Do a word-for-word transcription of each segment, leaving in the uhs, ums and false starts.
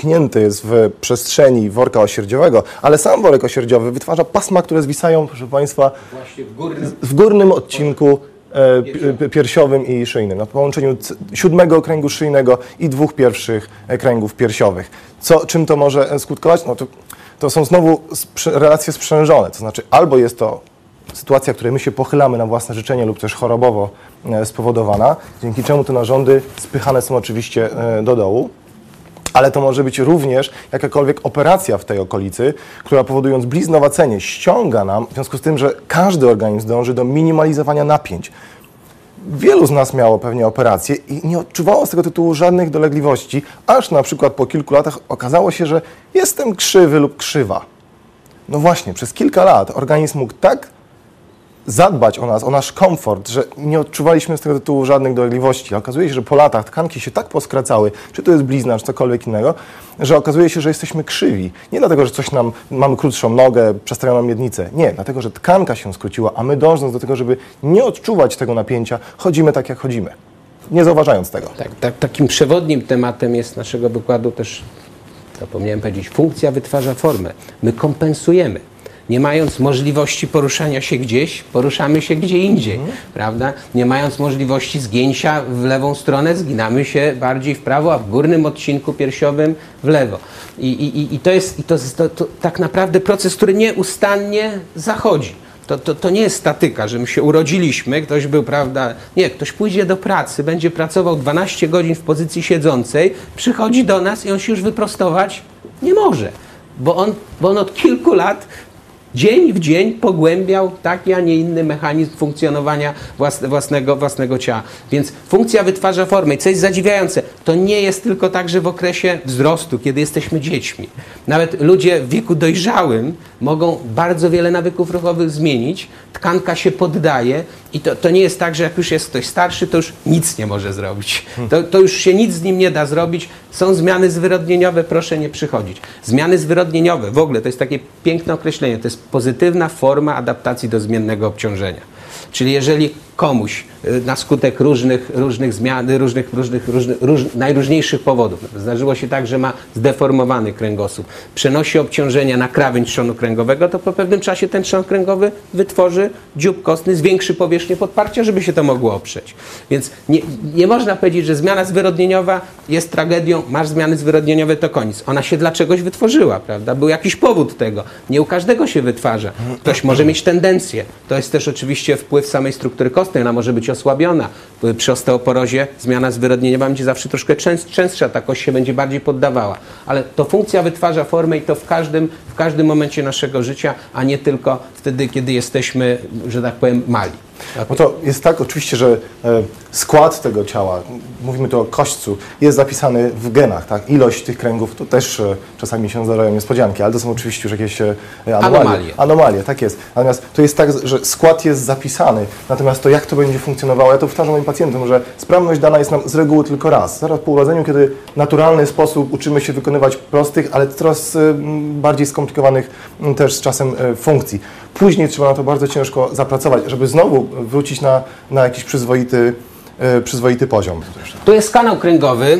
zamknięty jest w przestrzeni worka osierdziowego, ale sam worek osierdziowy wytwarza pasma, które zwisają, proszę Państwa, właśnie w górnym, w górnym odcinku e, piersiowym i szyjnym, na połączeniu siódmego kręgu szyjnego i dwóch pierwszych kręgów piersiowych. Co, czym to może skutkować? No to, to są znowu relacje sprzężone, to znaczy albo jest to sytuacja, w której my się pochylamy na własne życzenie lub też chorobowo spowodowana, dzięki czemu te narządy spychane są oczywiście do dołu, ale to może być również jakakolwiek operacja w tej okolicy, która powodując bliznowacenie ściąga nam, w związku z tym, że każdy organizm dąży do minimalizowania napięć. Wielu z nas miało pewnie operację i nie odczuwało z tego tytułu żadnych dolegliwości, aż na przykład po kilku latach okazało się, że jestem krzywy lub krzywa. No właśnie, przez kilka lat organizm mógł tak zadbać o nas, o nasz komfort, że nie odczuwaliśmy z tego tytułu żadnych dolegliwości. Okazuje się, że po latach tkanki się tak poskracały, czy to jest blizna, czy cokolwiek innego, że okazuje się, że jesteśmy krzywi. Nie dlatego, że coś nam, mamy krótszą nogę, przestawioną miednicę. Nie, dlatego, że tkanka się skróciła, a my dążąc do tego, żeby nie odczuwać tego napięcia, chodzimy tak, jak chodzimy. Nie zauważając tego. Tak, tak, takim przewodnim tematem jest naszego wykładu też, zapomniałem powiedzieć, funkcja wytwarza formę. My kompensujemy. Nie mając możliwości poruszania się gdzieś, poruszamy się gdzie indziej, mhm. prawda? Nie mając możliwości zgięcia w lewą stronę, zginamy się bardziej w prawo, a w górnym odcinku piersiowym w lewo. I, i, i to jest, i to, to, to tak naprawdę proces, który nieustannie zachodzi. To, to, to nie jest statyka, że my się urodziliśmy, ktoś był, prawda, nie, ktoś pójdzie do pracy, będzie pracował dwanaście godzin w pozycji siedzącej, przychodzi do nas i on się już wyprostować nie może, bo on, bo on od kilku lat dzień w dzień pogłębiał taki, a nie inny mechanizm funkcjonowania własnego, własnego ciała. Więc funkcja wytwarza formę. I co jest zadziwiające, to nie jest tylko tak, że w okresie wzrostu, kiedy jesteśmy dziećmi. Nawet ludzie w wieku dojrzałym mogą bardzo wiele nawyków ruchowych zmienić, tkanka się poddaje i to, to nie jest tak, że jak już jest ktoś starszy, to już nic nie może zrobić. To, to już się nic z nim nie da zrobić. Są zmiany zwyrodnieniowe, proszę nie przychodzić. Zmiany zwyrodnieniowe, w ogóle to jest takie piękne określenie, to jest pozytywna forma adaptacji do zmiennego obciążenia. Czyli jeżeli komuś na skutek różnych, różnych zmian, różnych, różnych, różnych, róż, najróżniejszych powodów, zdarzyło się tak, że ma zdeformowany kręgosłup, przenosi obciążenia na krawędź trzonu kręgowego, to po pewnym czasie ten trzon kręgowy wytworzy dziób kostny, zwiększy powierzchnię podparcia, żeby się to mogło oprzeć. Więc nie, nie można powiedzieć, że zmiana zwyrodnieniowa jest tragedią, masz zmiany zwyrodnieniowe, to koniec. Ona się dla czegoś wytworzyła, prawda? Był jakiś powód tego. Nie u każdego się wytwarza. Ktoś może mieć tendencję. To jest też oczywiście wpływ samej struktury kostnej, ona może być osłabiona. Przy osteoporozie zmiana zwyrodnieniowa będzie zawsze troszkę częst, częstsza, ta kość się będzie bardziej poddawała. Ale to funkcja wytwarza formę i to w każdym, w każdym momencie naszego życia, a nie tylko wtedy, kiedy jesteśmy, że tak powiem, mali. No to jest tak oczywiście, że e, skład tego ciała, mówimy tu o kośćcu, jest zapisany w genach, tak? Ilość tych kręgów, to też e, czasami się zdarzają niespodzianki, ale to są oczywiście już jakieś e, anomalie. anomalie. Anomalie, tak jest. Natomiast to jest tak, że skład jest zapisany, natomiast to jak to będzie funkcjonowało, ja to powtarzam moim pacjentom, że sprawność dana jest nam z reguły tylko raz. Zaraz po urodzeniu, kiedy w naturalny sposób uczymy się wykonywać prostych, ale coraz e, bardziej skomplikowanych m, też z czasem e, funkcji. Później trzeba na to bardzo ciężko zapracować, żeby znowu wrócić na, na jakiś przyzwoity, e, przyzwoity poziom. Tu jest kanał kręgowy,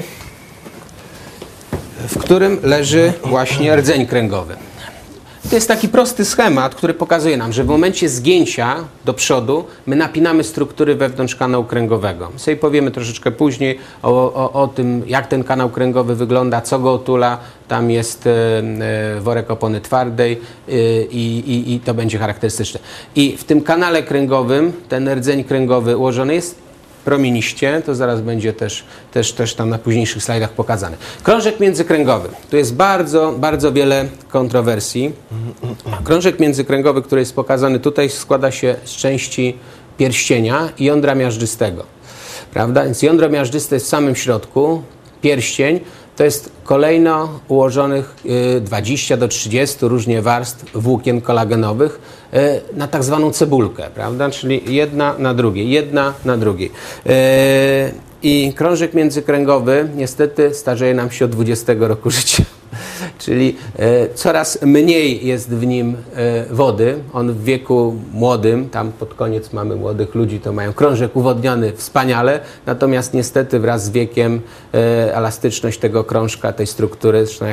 w którym leży właśnie rdzeń kręgowy. To jest taki prosty schemat, który pokazuje nam, że w momencie zgięcia do przodu my napinamy struktury wewnątrz kanału kręgowego. My sobie powiemy troszeczkę później o, o, o tym, jak ten kanał kręgowy wygląda, co go otula. Tam jest e, worek opony twardej e, i, i, i to będzie charakterystyczne. I w tym kanale kręgowym ten rdzeń kręgowy ułożony jest promieniście, to zaraz będzie też, też, też tam na późniejszych slajdach pokazane. Krążek międzykręgowy. Tu jest bardzo, bardzo wiele kontrowersji. Krążek międzykręgowy, który jest pokazany tutaj, składa się z części pierścienia i jądra miażdżystego. Prawda? Więc jądro miażdżyste jest w samym środku, pierścień to jest kolejno ułożonych dwadzieścia do trzydziestu różnie warstw włókien kolagenowych na tak zwaną cebulkę, prawda? Czyli jedna na drugiej, jedna na drugiej. I krążek międzykręgowy niestety starzeje nam się od dwudziestego roku życia. Czyli e, coraz mniej jest w nim e, wody. On w wieku młodym, tam pod koniec mamy młodych ludzi, to mają krążek uwodniony wspaniale, natomiast niestety wraz z wiekiem e, elastyczność tego krążka, tej struktury, zresztą